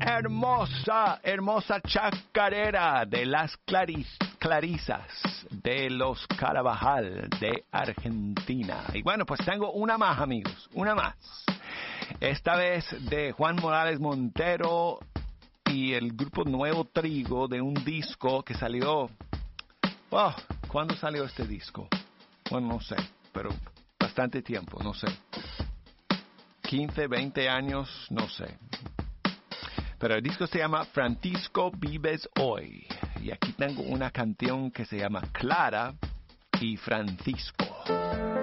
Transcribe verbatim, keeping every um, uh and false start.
hermosa, hermosa chacarera de las Claris, Clarisas de los Carabajal de Argentina. Y bueno, pues tengo una más, amigos, una más. Esta vez de Juan Morales Montero y el grupo Nuevo Trigo, de un disco que salió... Oh, ¿cuándo salió este disco? Bueno, no sé, pero bastante tiempo, no sé. quince, veinte años, no sé. Pero el disco se llama Francisco Vives Hoy. Y aquí tengo una canción que se llama Clara y Francisco.